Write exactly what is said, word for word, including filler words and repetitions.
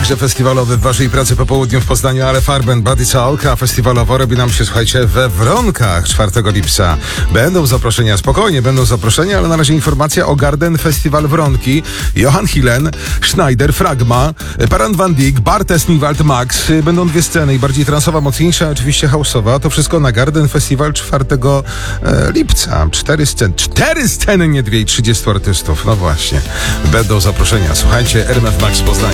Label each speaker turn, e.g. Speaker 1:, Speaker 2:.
Speaker 1: także festiwalowy w waszej pracy po południu w Poznaniu, ale Farben Body Talk, a festiwalowo robi nam się, słuchajcie, we Wronkach czwartego lipca. Będą zaproszenia, spokojnie, będą zaproszenia, ale na razie informacja o Garden Festival Wronki. Johan Hillen, Schneider, Fragma, Paran van Dyk, Bartes, Niwald, Max. Będą dwie sceny i bardziej transowa, mocniejsza, oczywiście house'owa. To wszystko na Garden Festival czwartego lipca. Cztery sceny, cztery sceny, nie dwie i trzydziestu artystów. No właśnie, będą zaproszenia. Słuchajcie, R M F Max w Poznaniu.